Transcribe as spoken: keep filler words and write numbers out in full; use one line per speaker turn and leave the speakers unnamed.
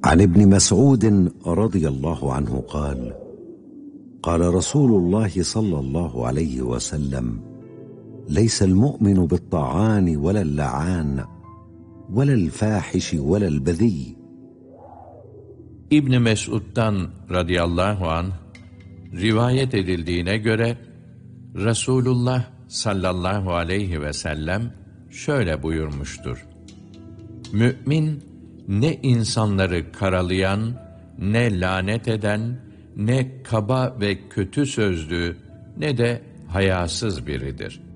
عن ابن مسعود رضي الله عنه قال قال رسول الله صلى الله عليه وسلم ليس المؤمن بالطعان ولا اللعان ولا الفاحش ولا البذي.
İbn Mesud'dan radıyallahu anh rivayet edildiğine göre Resulullah sallallahu aleyhi ve sellem şöyle buyurmuştur: Mümin ne insanları karalayan, ne lanet eden, ne kaba ve kötü sözlü, ne de hayasız biridir.